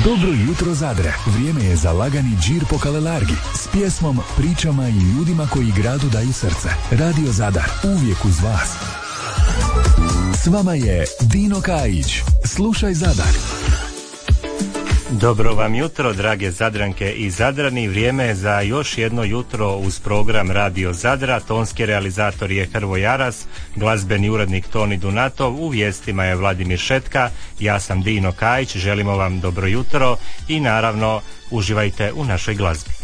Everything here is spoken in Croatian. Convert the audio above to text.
Dobro jutro Zadre. Vrijeme je za lagani džir po Kalelargi s pjesmom, pričama i ljudima koji gradu daju srce. Radio Zadar, uvijek uz vas. S vama je Dino Kajić. Slušaj Zadar. Dobro vam jutro, drage Zadranke i Zadrani. Vrijeme je za još jedno jutro uz program Radio Zadra. Tonski realizator je Hrvoje Aras, glazbeni urednik Toni Dunatov, u vijestima je Vladimir Šetka, ja sam Dino Kajić, želimo vam dobro jutro i naravno uživajte u našoj glazbi.